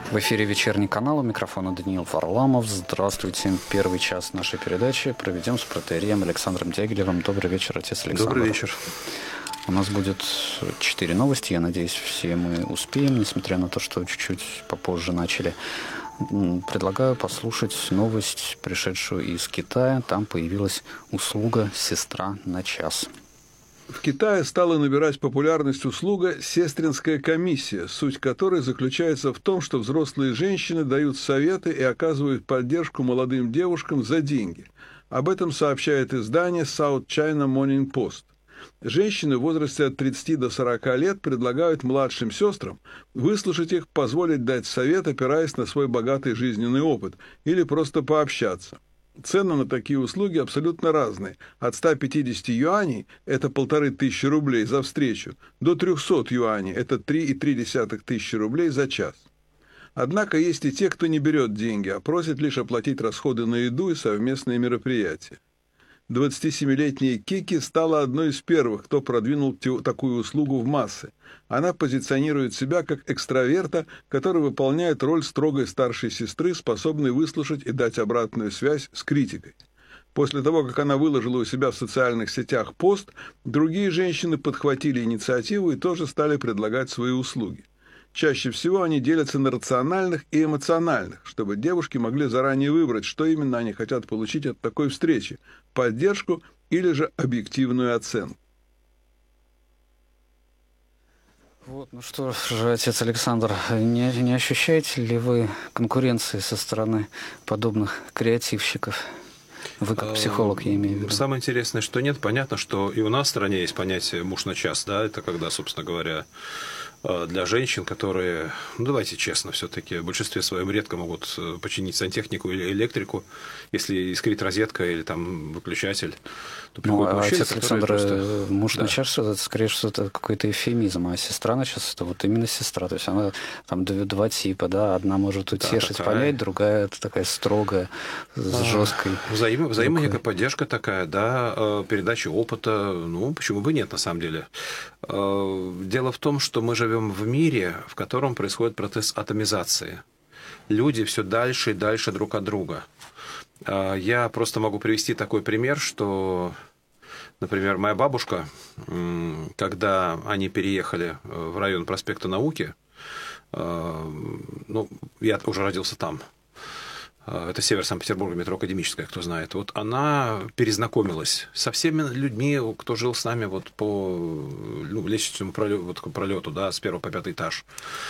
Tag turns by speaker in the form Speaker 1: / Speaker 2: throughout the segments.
Speaker 1: В эфире «Вечерний канал», у микрофона Даниил Варламов. Здравствуйте. Первый час нашей передачи проведем с протоиереем Александром Дягилевым. Добрый вечер, отец Александр.
Speaker 2: Добрый вечер.
Speaker 1: У нас будет 4 новости. Я надеюсь, все мы успеем, несмотря на то, что чуть-чуть попозже начали. Предлагаю послушать новость, пришедшую из Китая. Там появилась услуга «Сестра на час».
Speaker 3: В Китае стала набирать популярность услуга «сестринская комиссия», суть которой заключается в том, что взрослые женщины дают советы и оказывают поддержку молодым девушкам за деньги. Об этом сообщает издание South China Morning Post. Женщины в возрасте от 30 до 40 лет предлагают младшим сестрам выслушать их, позволить дать совет, опираясь на свой богатый жизненный опыт, или просто пообщаться. Цены на такие услуги абсолютно разные. От 150 юаней, это 1500 рублей за встречу, до 300 юаней, это 3,3 тысячи рублей за час. Однако есть и те, кто не берет деньги, а просит лишь оплатить расходы на еду и совместные мероприятия. 27-летняя Кики стала одной из первых, кто продвинул такую услугу в массы. Она позиционирует себя как экстраверта, который выполняет роль строгой старшей сестры, способной выслушать и дать обратную связь с критикой. После того, как она выложила у себя в социальных сетях пост, другие женщины подхватили инициативу и тоже стали предлагать свои услуги. Чаще всего они делятся на рациональных и эмоциональных, чтобы девушки могли заранее выбрать, что именно они хотят получить от такой встречи – поддержку или же объективную оценку.
Speaker 1: Вот, ну что же, отец Александр, не ощущаете ли вы конкуренции со стороны подобных креативщиков? Вы как психолог, я имею в виду.
Speaker 2: Самое интересное, что нет. Понятно, что и у нас в стране есть понятие «муж на час», да, это когда, собственно говоря, для женщин, которые, ну давайте честно, все-таки в большинстве своем редко могут починить сантехнику или электрику, если искрит розетка или там выключатель, то приходит мужчина,
Speaker 1: отец Александр, муж
Speaker 2: да.
Speaker 1: на час, это скорее что-то какой-то эвфемизм, а сестра на час, это вот именно сестра, то есть она там два типа, да, одна может утешить,
Speaker 2: да,
Speaker 1: понять, другая это такая строгая, с жесткой.
Speaker 2: Взаимная некая поддержка такая, да, передача опыта, ну почему бы нет на самом деле. Дело в том, что мы живем в мире, в котором происходит процесс атомизации. Люди все дальше и дальше друг от друга. Я просто могу привести такой пример, что, например, моя бабушка, когда они переехали в район проспекта Науки, ну, я уже родился там, это север Санкт-Петербурга, метро Академическая, кто знает. Вот она перезнакомилась со всеми людьми, кто жил с нами вот по лестничному пролету, да, с 1 по 5 этаж.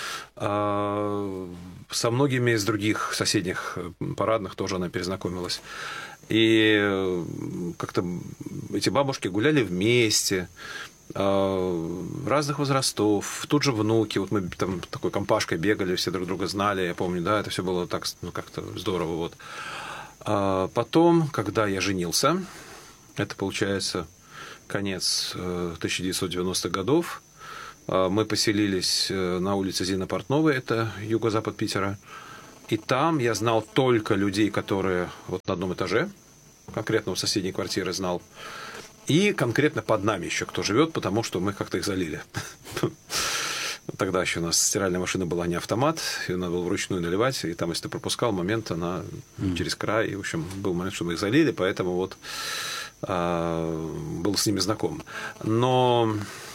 Speaker 2: Со многими из других соседних парадных тоже она перезнакомилась. И как-то эти бабушки гуляли вместе, разных возрастов, тут же внуки, вот мы там такой компашкой бегали, все друг друга знали, я помню, да, это все было так, ну, как-то здорово, вот. Потом, когда я женился, это получается конец 1990-х годов, мы поселились на улице Зины Портновой, это юго-запад Питера, и там я знал только людей, которые вот на одном этаже, конкретно в соседней квартире знал, и конкретно под нами еще кто живет, потому что мы как-то их залили. Тогда еще у нас стиральная машина была не автомат, ее надо было вручную наливать, и там, если ты пропускал момент, она через край, и, в общем, был момент, что мы их залили, поэтому вот был с ними знаком. Но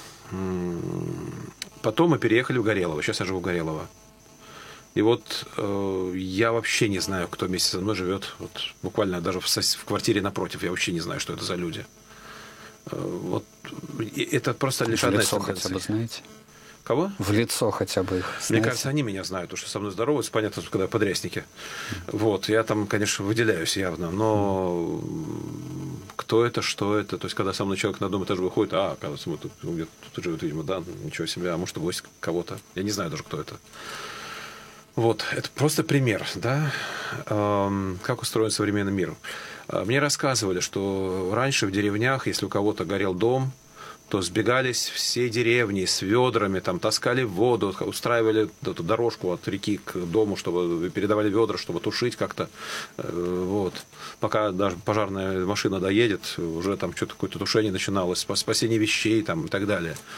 Speaker 2: потом мы переехали в Горелово, сейчас я живу в Горелово. И вот я вообще не знаю, кто вместе со мной живет, вот, буквально даже в квартире напротив, я вообще не знаю, что это за люди. Вот это просто лишь одна из
Speaker 1: тенденций. В лицо хотя бы знаете?
Speaker 2: Кого?
Speaker 1: В лицо хотя бы их знаете?
Speaker 2: Мне кажется, они меня знают, потому что со мной здороваются, понятно, когда подрясники. Вот, я там, конечно, выделяюсь явно, но кто это, что это? То есть, когда со мной человек на одном этаже выходит, оказывается, мы тут где-то живет, видимо, да, ничего себе, а может, гость кого-то. Я не знаю даже, кто это. Вот, это просто пример, да, как устроен современный мир. Мне рассказывали, что раньше в деревнях, если у кого-то горел дом, то сбегались все деревни с ведрами, там таскали воду, устраивали эту дорожку от реки к дому, чтобы передавали ведра, чтобы тушить как-то. Вот. Пока даже пожарная машина доедет, уже там что-то какое-то тушение начиналось, спасение вещей там, и так далее.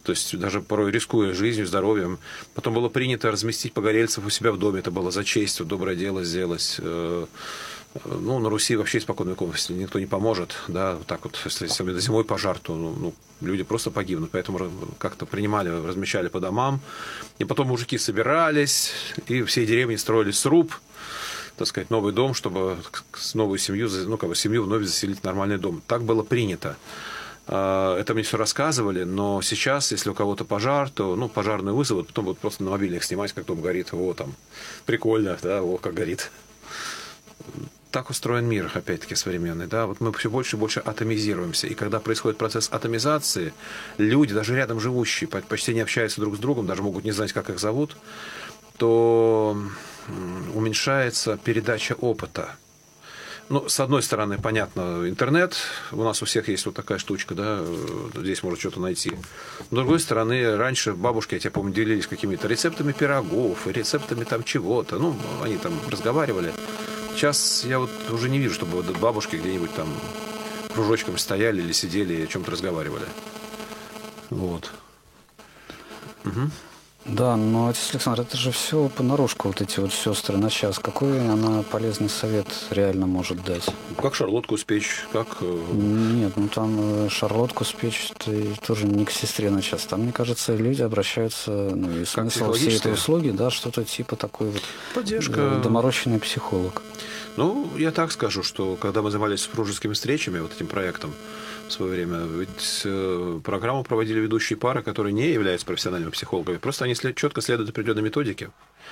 Speaker 2: То есть даже порой рискуя жизнью, здоровьем. Потом было принято разместить погорельцев у себя в доме. Это было за честь, вот, доброе дело сделать. Ну, на Руси вообще испокон веков, если никто не поможет, да, вот так вот, если зимой пожар, то люди просто погибнут. Поэтому как-то принимали, размещали по домам. И потом мужики собирались, и всей деревни строили сруб, так сказать, новый дом, чтобы новую семью, семью вновь заселить в нормальный дом. Так было принято. Это мне все рассказывали, но сейчас, если у кого-то пожар, то, пожарную вызовут, потом будут просто на мобильник снимать, как дом горит. Там, прикольно, да, как горит. Так устроен мир, опять-таки, современный. Да? Вот мы все больше и больше атомизируемся. И когда происходит процесс атомизации, люди, даже рядом живущие, почти не общаются друг с другом, даже могут не знать, как их зовут, то уменьшается передача опыта. С одной стороны, понятно, интернет. У нас у всех есть вот такая штучка, да, здесь можно что-то найти. С другой стороны, раньше бабушки, я тебя помню, делились какими-то рецептами пирогов, рецептами там чего-то. Они там разговаривали. Сейчас я вот уже не вижу, чтобы бабушки где-нибудь там кружочком стояли или сидели и о чем-то разговаривали. Вот. Угу.
Speaker 1: Да, но, отец Александр, это же все понарошку, вот эти вот сестры на час. Какой она полезный совет реально может дать?
Speaker 2: Как шарлотку спечь, как...
Speaker 1: Нет, там шарлотку спечь тоже не к сестре на час. Там, мне кажется, люди обращаются, и смысл всей этой услуги, да, что-то типа такой вот...
Speaker 2: Поддержка.
Speaker 1: Доморощенный психолог.
Speaker 2: Я так скажу, что когда мы занимались супружескими встречами, вот этим проектом в свое время, ведь программу проводили ведущие пары, которые не являются профессиональными психологами, просто они четко следуют определенной методике.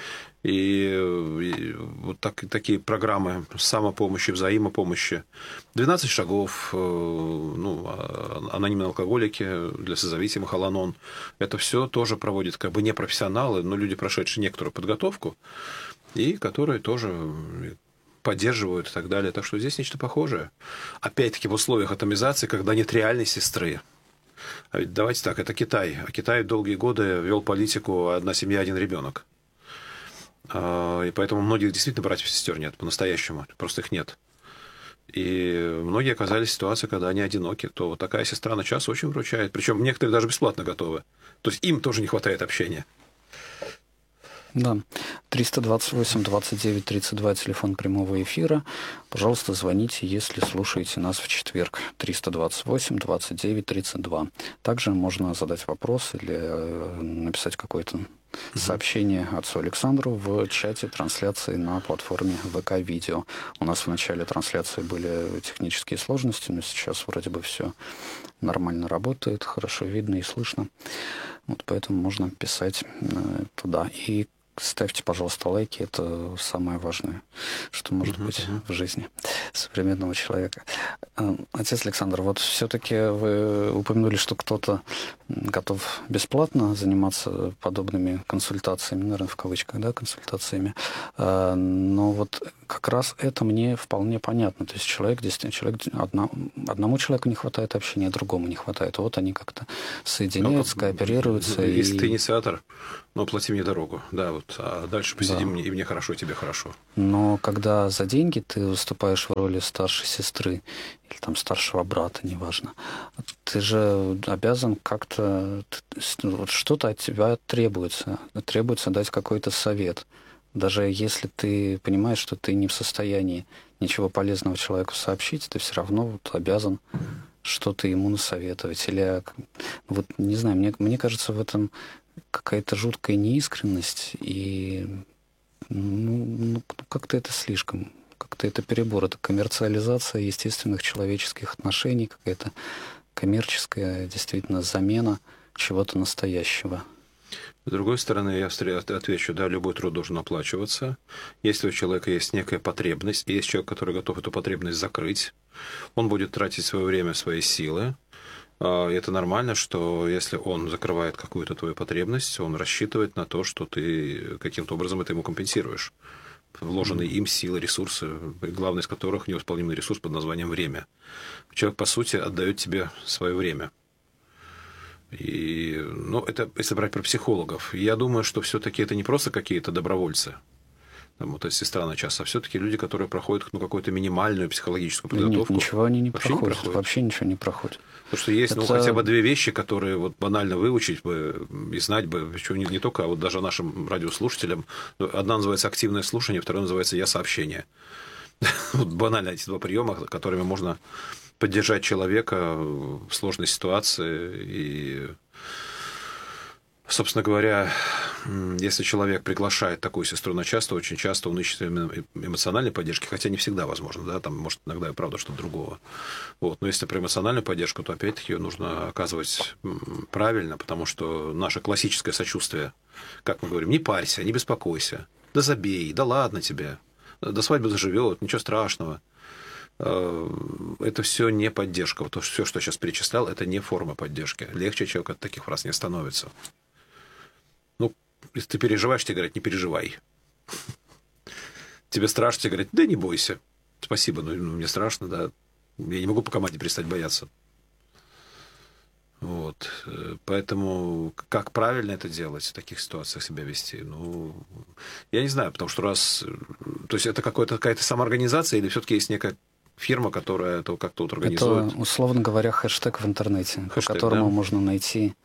Speaker 2: И вот такие программы самопомощи, взаимопомощи. 12 шагов, анонимные алкоголики для созависимых, Ал-Анон. Это все тоже проводят как бы не профессионалы, но люди, прошедшие некоторую подготовку, и которые тоже поддерживают и так далее. Так что здесь нечто похожее. Опять-таки в условиях атомизации, когда нет реальной сестры. А ведь давайте так, это Китай. А Китай долгие годы вел политику «одна семья, один ребенок». И поэтому многих действительно братьев и сестер нет по-настоящему. Просто их нет. И многие оказались в ситуации, когда они одиноки. То вот такая сестра на час очень выручает. Причем некоторые даже бесплатно готовы. То есть им тоже не хватает общения.
Speaker 1: Да, 328-29-32, телефон прямого эфира. Пожалуйста, звоните, если слушаете нас в четверг. 328-29-32. Также можно задать вопрос или написать какое-то сообщение отцу Александру в чате трансляции на платформе ВК-видео. У нас в начале трансляции были технические сложности, но сейчас вроде бы все нормально работает, хорошо видно и слышно. Вот поэтому можно писать туда. И ставьте, пожалуйста, лайки. Это самое важное, что может быть в жизни современного человека. Отец Александр, вот все-таки вы упомянули, что кто-то готов бесплатно заниматься подобными консультациями, наверное, в кавычках, да, консультациями. Но вот как раз это мне вполне понятно. То есть одному человеку не хватает общения, другому не хватает. Вот они как-то соединяются, кооперируются.
Speaker 2: Если ты инициатор, плати мне дорогу. Да, вот, а дальше посидим, и мне хорошо, и тебе хорошо.
Speaker 1: Но когда за деньги ты выступаешь в роли старшей сестры или там старшего брата, неважно, ты же обязан как-то... Вот что-то от тебя требуется. Требуется дать какой-то совет. Даже если ты понимаешь, что ты не в состоянии ничего полезного человеку сообщить, ты все равно вот обязан что-то ему насоветовать. Или, вот, не знаю, мне кажется, в этом какая-то жуткая неискренность, и как-то это слишком, как-то это перебор, это коммерциализация естественных человеческих отношений, какая-то коммерческая действительно замена чего-то настоящего.
Speaker 2: С другой стороны, я отвечу, да, любой труд должен оплачиваться. Если у человека есть некая потребность, и есть человек, который готов эту потребность закрыть, он будет тратить свое время, свои силы. И это нормально, что если он закрывает какую-то твою потребность, он рассчитывает на то, что ты каким-то образом это ему компенсируешь. Вложенные им силы, ресурсы, главный из которых невосполнимый ресурс под названием время. Человек, по сути, отдает тебе свое время. И, это если брать про психологов. Я думаю, что все-таки это не просто какие-то добровольцы. вот эта сестра на час, а все-таки люди, которые проходят какую-то минимальную психологическую подготовку.
Speaker 1: Нет, ничего они не
Speaker 2: вообще
Speaker 1: проходят. Вообще ничего не проходят.
Speaker 2: Потому что есть хотя бы две вещи, которые вот банально выучить бы и знать бы, причем не только, а вот даже нашим радиослушателям. Одна называется активное слушание, вторая называется я-сообщение. Вот банально эти два приема, которыми можно поддержать человека в сложной ситуации. И, собственно говоря, если человек приглашает такую сестру на час, то очень часто он ищет именно эмоциональной поддержки, хотя не всегда возможно, да, там может иногда и правда что-то другого. Вот. Но если про эмоциональную поддержку, то опять-таки ее нужно оказывать правильно, потому что наше классическое сочувствие, как мы говорим, не парься, не беспокойся, да забей, да ладно тебе, до свадьбы заживет, ничего страшного. Это все не поддержка. Вот все, что я сейчас перечислял, это не форма поддержки. Легче человек от таких фраз не становится. Если ты переживаешь, тебе говорят, не переживай. Тебе страшно, тебе говорят, да не бойся. Спасибо, но мне страшно, да. Я не могу по команде перестать бояться. Вот. Поэтому как правильно это делать, в таких ситуациях себя вести? Ну, я не знаю, потому что То есть это какая-то самоорганизация или все-таки есть некая фирма, которая это как-то вот организует?
Speaker 1: Это, условно говоря, хэштег в интернете, по которому можно найти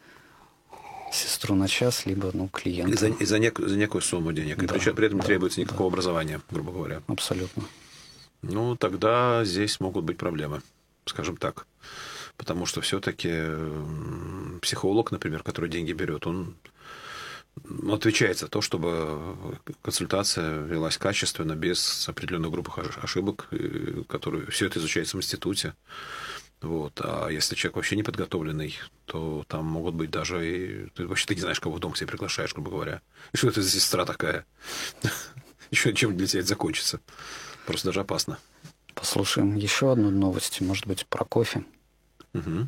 Speaker 1: сестру на час, либо клиента.
Speaker 2: И за некую сумму денег. Да, и при этом не требуется никакого образования, грубо говоря.
Speaker 1: Абсолютно.
Speaker 2: Ну, тогда здесь могут быть проблемы, скажем так. Потому что все-таки психолог, например, который деньги берет, он отвечает за то, чтобы консультация велась качественно, без определенной группы ошибок, которые все это изучается в институте. Вот. А если человек вообще не подготовленный, то там могут быть даже и... Ты не знаешь, кого в дом к себе приглашаешь, грубо говоря. И что это за сестра такая? Еще чем для тебя это закончится? Просто даже опасно.
Speaker 1: Послушаем еще одну новость, может быть, про кофе.
Speaker 2: Угу.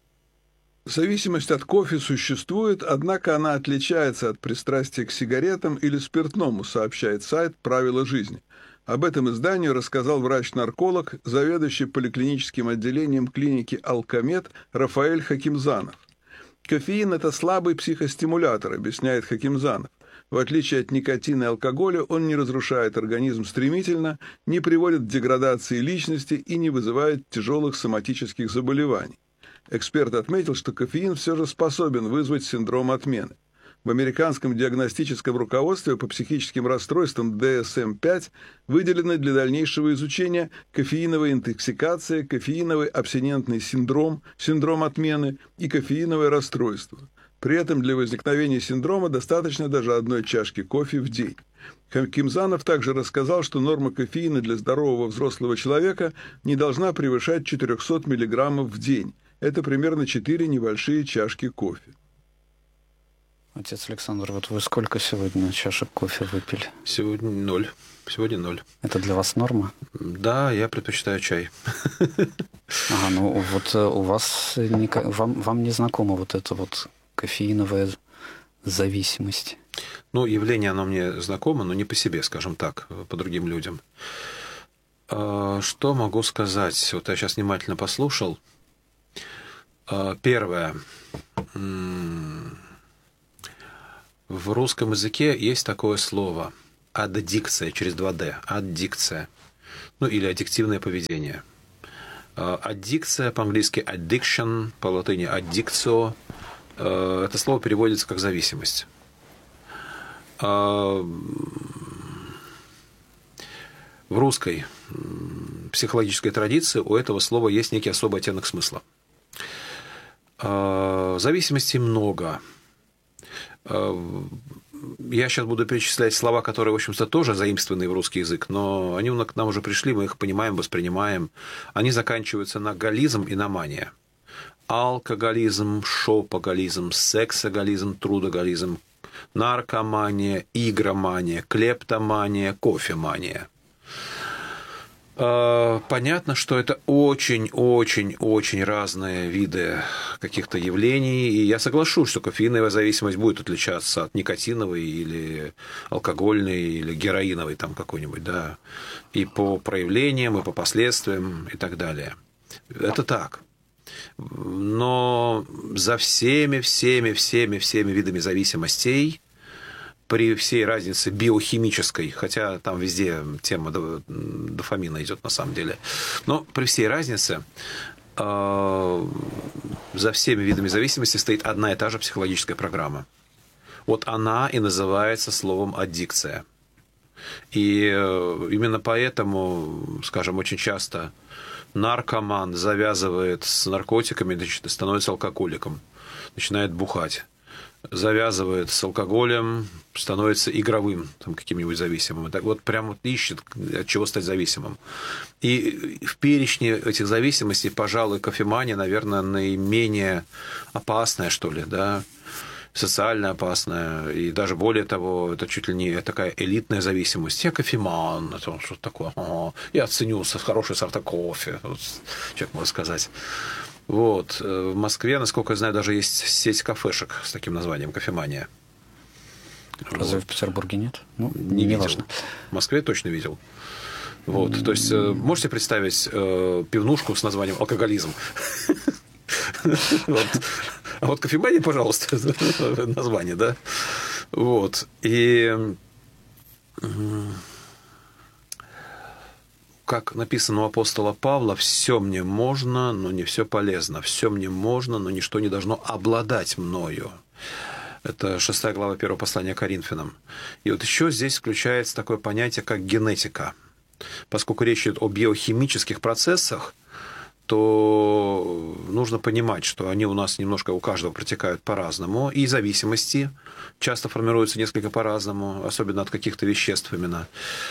Speaker 3: Зависимость от кофе существует, однако она отличается от пристрастия к сигаретам или спиртному, сообщает сайт «Правила жизни». Об этом изданию рассказал врач-нарколог, заведующий поликлиническим отделением клиники «Алкомед» Рафаэль Хакимзанов. Кофеин – это слабый психостимулятор, объясняет Хакимзанов. В отличие от никотина и алкоголя, он не разрушает организм стремительно, не приводит к деградации личности и не вызывает тяжелых соматических заболеваний. Эксперт отметил, что кофеин все же способен вызвать синдром отмены. В американском диагностическом руководстве по психическим расстройствам DSM-5 выделены для дальнейшего изучения кофеиновая интоксикация, кофеиновый абстинентный синдром, синдром отмены и кофеиновое расстройство. При этом для возникновения синдрома достаточно даже одной чашки кофе в день. Хакимзанов также рассказал, что норма кофеина для здорового взрослого человека не должна превышать 400 мг в день. Это примерно 4 небольшие чашки кофе.
Speaker 1: Отец Александр, вот вы сколько сегодня чашек кофе выпили?
Speaker 2: Сегодня 0. Сегодня 0.
Speaker 1: Это для вас норма?
Speaker 2: Да, я предпочитаю чай.
Speaker 1: Ага, ну вот у вас, вам не знакома вот эта вот кофеиновая зависимость?
Speaker 2: Ну, явление, оно мне знакомо, но не по себе, скажем так, по другим людям. Что могу сказать? Вот я сейчас внимательно послушал. Первое. В русском языке есть такое слово аддикция через 2D. Аддикция. Ну, или аддиктивное поведение. Аддикция по-английски addiction, по латыни addictio. Это слово переводится как зависимость. В русской психологической традиции у этого слова есть некий особый оттенок смысла. Зависимостей много. Я сейчас буду перечислять слова, которые, в общем-то, тоже заимствованы в русский язык, но они к нам уже пришли, мы их понимаем, воспринимаем. Они заканчиваются на гализм и на мания. Алкоголизм, шопоголизм, сексоголизм, трудоголизм, наркомания, игромания, клептомания, кофемания. Понятно, что это очень-очень-очень разные виды каких-то явлений, и я соглашусь, что кофеиновая зависимость будет отличаться от никотиновой или алкогольной, или героиновой там какой-нибудь, да, и по проявлениям, и по последствиям, и так далее. Это так. Но за всеми видами зависимостей при всей разнице биохимической, хотя там везде тема дофамина идет на самом деле, но при всей разнице за всеми видами зависимости стоит одна и та же психологическая программа. Вот она и называется словом аддикция. И именно поэтому, скажем, очень часто наркоман завязывает с наркотиками, становится алкоголиком, начинает бухать. Завязывает с алкоголем, становится игровым, там, каким-нибудь зависимым. Так вот прям вот ищет, от чего стать зависимым. И в перечне этих зависимостей, пожалуй, кофемания, наверное, наименее опасная, что ли, да, социально опасная. И даже более того, это чуть ли не такая элитная зависимость. Я кофеман, это что-то такое. Я ценю хорошие сорта кофе, вот, человек может сказать. Вот. В Москве, насколько я знаю, даже есть сеть кафешек с таким названием «Кофемания».
Speaker 1: Разве в Петербурге нет? Ну,
Speaker 2: не видел.
Speaker 1: Важно.
Speaker 2: В Москве точно видел. Вот. То есть, можете представить пивнушку с названием «Алкоголизм»? А вот кофемания, пожалуйста, название, да? Вот. И как написано у апостола Павла, все мне можно, но не все полезно. Все мне можно, но ничто не должно обладать мною. Это 6 глава 1 послания Коринфянам. И вот еще здесь включается такое понятие, как генетика. Поскольку речь идет о биохимических процессах, то нужно понимать, что они у нас немножко у каждого протекают по-разному, и зависимости часто формируются несколько по-разному, особенно от каких-то веществ именно.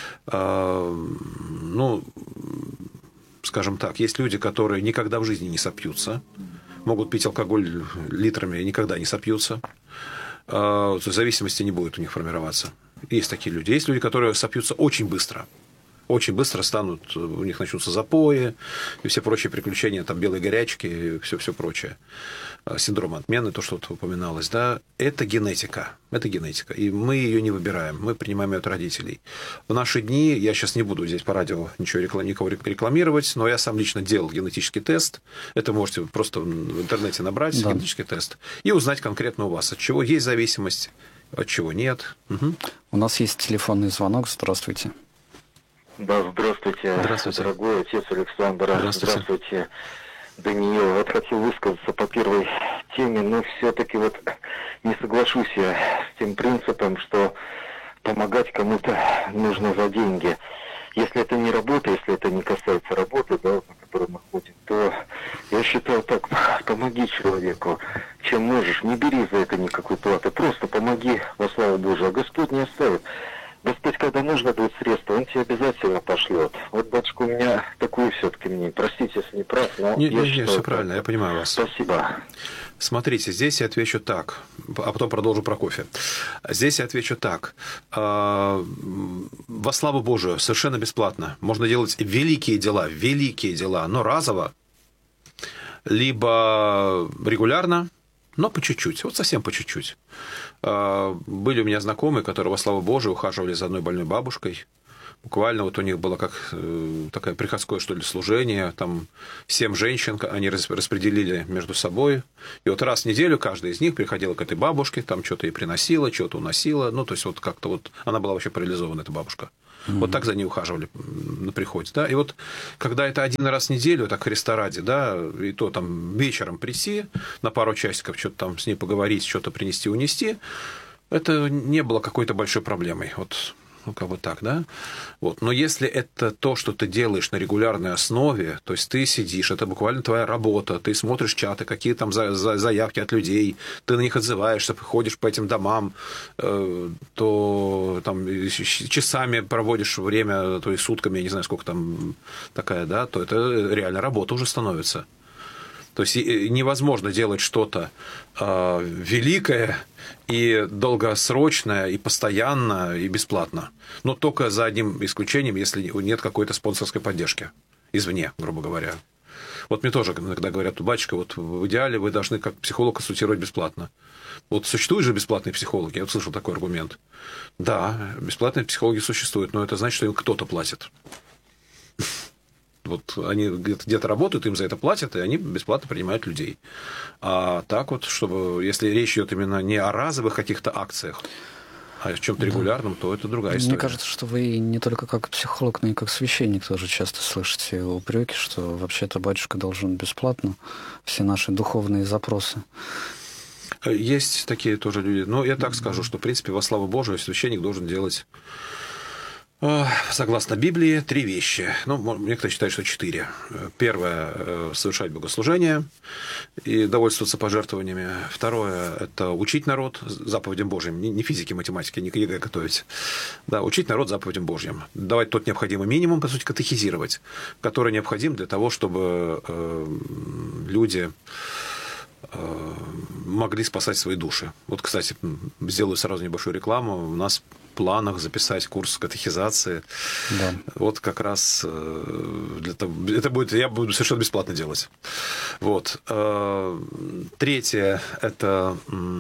Speaker 2: Ну, скажем так, есть люди, которые никогда в жизни не сопьются, могут пить алкоголь литрами и никогда не сопьются. Зависимости не будет у них формироваться. Есть такие люди. Есть люди, которые сопьются очень быстро. Очень быстро станут, у них начнутся запои и все прочие приключения, там, белой горячки и все прочее. Синдром отмены, то, что вот упоминалось, да, это генетика. Это генетика. И мы ее не выбираем, мы принимаем ее от родителей. В наши дни, я сейчас не буду здесь по радио никого рекламировать, но я сам лично делал генетический тест. Это можете просто в интернете набрать, да, генетический тест, и узнать конкретно у вас, от чего есть зависимость, от чего нет. Угу.
Speaker 1: У нас есть телефонный звонок. Здравствуйте.
Speaker 4: Да, здравствуйте, дорогой отец Александр. Здравствуйте, Даниил. Вот хотел высказаться по первой теме, но все-таки вот не соглашусь я с тем принципом, что помогать кому-то нужно за деньги. Если это не работа, если это не касается работы, да, на которую мы ходим, то я считаю так: помоги человеку, чем можешь, не бери за это никакой платы, просто помоги во славу Божию, а Господь не оставит. Господь, когда нужно будет средства, Он тебе обязательно пошлет. Вот, батюшка, у меня такое все-таки мнение. Простите, если не прав, но
Speaker 2: я считаю, все правильно, я понимаю вас.
Speaker 4: Спасибо.
Speaker 2: Смотрите, здесь я отвечу так, а потом продолжу про кофе. Здесь я отвечу так. Во славу Божию, совершенно бесплатно. Можно делать великие дела, но разово, либо регулярно, но по чуть-чуть, вот совсем по чуть-чуть. Были у меня знакомые, которые, во славу Божию, ухаживали за одной больной бабушкой. Буквально вот у них было как такое приходское, что ли, служение. Там 7 женщин, они распределили между собой. И вот раз в неделю каждая из них приходила к этой бабушке, там что-то ей приносила, что-то уносила. Ну, то есть, вот как-то вот она была вообще парализована, эта бабушка. Mm-hmm. Вот так за ней ухаживали на приходе. Да? И вот когда это один раз в неделю, так Христа ради, да, и то там вечером прийти на пару часиков, что-то там с ней поговорить, что-то принести, унести, это не было какой-то большой проблемой. Вот, ну, как бы так, да? Вот. Но если это то, что ты делаешь на регулярной основе, то есть ты сидишь, это буквально твоя работа, ты смотришь чаты, какие там заявки от людей, ты на них отзываешься, ходишь по этим домам, то там часами проводишь время, то есть сутками, я не знаю, сколько там такая, да, то это реально работа уже становится. То есть невозможно делать что-то великое и долгосрочное, и постоянно, и бесплатно. Но только за одним исключением, если нет какой-то спонсорской поддержки извне, грубо говоря. Вот мне тоже иногда говорят: батюшка, вот в идеале вы должны как психолог консультировать бесплатно. Вот существуют же бесплатные психологи, я вот слышал такой аргумент. Да, бесплатные психологи существуют, но это значит, что им кто-то платит. Вот они где-то работают, им за это платят, и они бесплатно принимают людей. А так вот, чтобы, если речь идет именно не о разовых каких-то акциях, А в чем-то регулярном, то это другая история.
Speaker 1: Мне кажется, что вы не только как психолог, но и как священник тоже часто слышите упреки, что вообще-то батюшка должен бесплатно все наши духовные запросы.
Speaker 2: Есть такие тоже люди. Но я так скажу, что, в принципе, во славу Божию священник должен делать, согласно Библии, 3 вещи. Ну, некоторые считают, что 4. Первое – совершать богослужение и довольствоваться пожертвованиями. Второе – это учить народ заповедям Божьим. Не физики, математики, не к ЕГЭ готовить. Да, учить народ заповедям Божьим. Давать тот необходимый минимум, по сути, катехизировать, который необходим для того, чтобы люди могли спасать свои души. Вот, кстати, сделаю сразу небольшую рекламу. У нас в планах записать курс катехизации. Да. Вот как раз для того, это будет, я буду совершенно бесплатно делать. Вот. Третье – это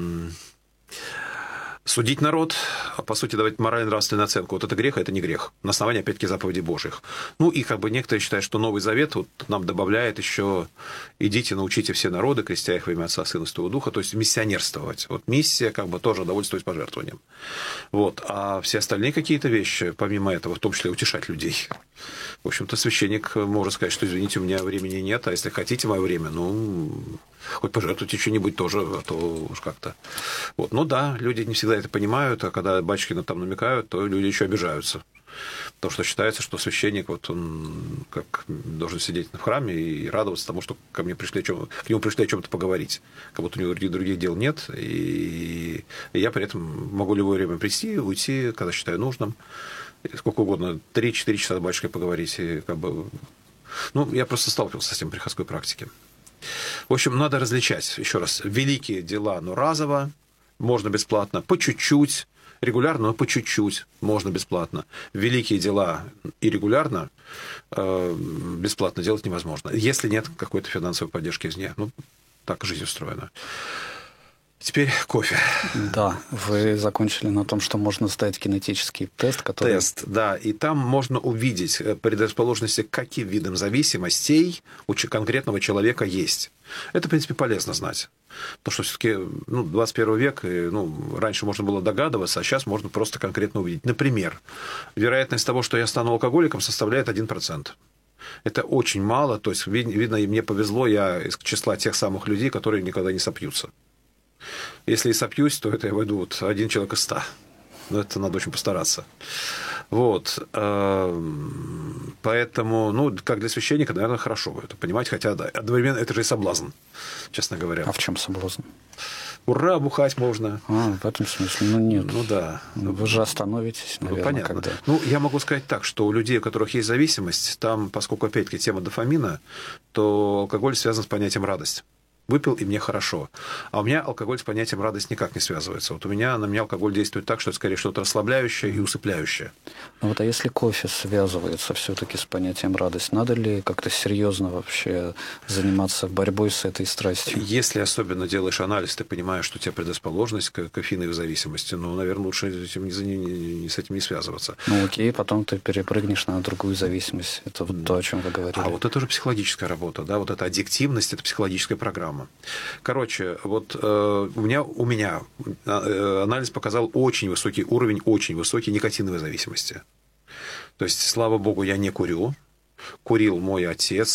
Speaker 2: судить народ, а по сути давать морально-нравственную оценку. Вот это грех, а это не грех. На основании, опять-таки, заповедей Божьих. Ну и как бы некоторые считают, что Новый Завет вот нам добавляет еще «идите, научите все народы, крестя их во имя Отца, Сына и Святого Духа», то есть миссионерствовать. Вот миссия как бы тоже довольствовать пожертвованием. Вот. А все остальные какие-то вещи, помимо этого, в том числе утешать людей. В общем-то, священник может сказать, что, извините, у меня времени нет, а если хотите мое время, ну, хоть пожертвуйте что-нибудь тоже, а то уж как-то. Вот. Ну да, люди не всегда это понимают, а когда батюшки там намекают, то люди еще обижаются. Потому что считается, что священник, вот он как должен сидеть в храме и радоваться тому, что к нему пришли о чем-то поговорить. Как будто у него других дел нет, и я при этом могу любое время прийти, уйти, когда считаю нужным. Сколько угодно, 3-4 часа с батюшкой поговорить. И как бы... Ну, я просто сталкивался с этим в приходской практике. В общем, надо различать, еще раз, великие дела, но разово, можно бесплатно, по чуть-чуть, регулярно, но по чуть-чуть, можно бесплатно. Великие дела и регулярно бесплатно делать невозможно, если нет какой-то финансовой поддержки извне. Ну, так жизнь устроена. Теперь кофе.
Speaker 1: Да, вы закончили на том, что можно сдать генетический тест, который...
Speaker 2: Тест, да, и там можно увидеть предрасположенности к каким видам зависимостей у конкретного человека есть. Это, в принципе, полезно знать. Потому что все-таки 21 век, раньше можно было догадываться, а сейчас можно просто конкретно увидеть. Например, вероятность того, что я стану алкоголиком, составляет 1%. Это очень мало, то есть, видно, мне повезло, я из числа тех самых людей, которые никогда не сопьются. Если и сопьюсь, то это я войду 1 человек из 100. Но это надо очень постараться. Вот. Поэтому, как для священника, наверное, хорошо это понимать, хотя да, одновременно это же и соблазн, честно говоря.
Speaker 1: А в чем соблазн?
Speaker 2: Ура, бухать можно.
Speaker 1: В этом смысле, нет.
Speaker 2: Ну да.
Speaker 1: Вы же остановитесь, наверное,
Speaker 2: понятно.
Speaker 1: когда...
Speaker 2: Я могу сказать так, что у людей, у которых есть зависимость, там, поскольку, опять-таки, тема дофамина, то алкоголь связан с понятием радость. Выпил, и мне хорошо. А у меня алкоголь с понятием радость никак не связывается. Вот на меня алкоголь действует так, что это скорее что-то расслабляющее и усыпляющее.
Speaker 1: А если кофе связывается все-таки с понятием радость, надо ли как-то серьезно вообще заниматься борьбой с этой страстью?
Speaker 2: Если особенно делаешь анализ, ты понимаешь, что у тебя предрасположенность к кофеиновой зависимости, наверное, лучше с этим не связываться.
Speaker 1: Окей, потом ты перепрыгнешь на другую зависимость. Это вот то, о чем вы говорили.
Speaker 2: А вот это уже психологическая работа, да, вот эта аддиктивность, это психологическая программа. Короче, вот у меня анализ показал очень высокий уровень, очень высокий никотиновой зависимости. То есть, слава богу, я не курю. Курил мой отец,